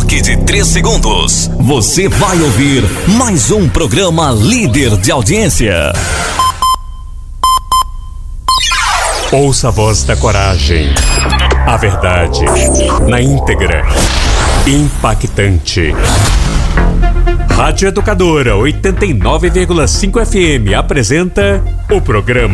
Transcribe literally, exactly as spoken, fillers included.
toque de três segundos, você vai ouvir mais um programa líder de audiência. Ouça a voz da coragem, a verdade, na íntegra, impactante. Rádio Educadora oitenta e nove vírgula cinco F M apresenta o programa